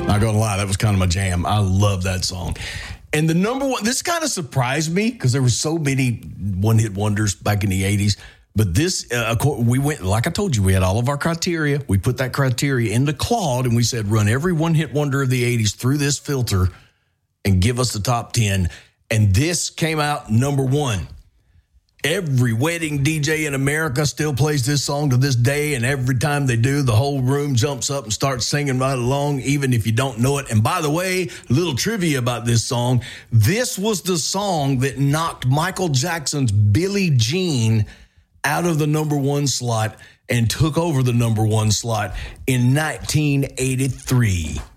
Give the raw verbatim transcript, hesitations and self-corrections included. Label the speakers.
Speaker 1: Not gonna lie, that was kind of my jam. I love that song. And the number one, this kind of surprised me because there were so many one-hit wonders back in the eighties. But this, uh, we went, like I told you, we had all of our criteria. We put that criteria into Claude, and we said, run every one-hit wonder of the eighties through this filter and give us the top ten. And this came out number one. Every wedding D J in America still plays this song to this day, and every time they do, the whole room jumps up and starts singing right along, even if you don't know it. And by the way, a little trivia about this song. This was the song that knocked Michael Jackson's Billie Jean out of the number one slot and took over the number one slot in nineteen eighty-three.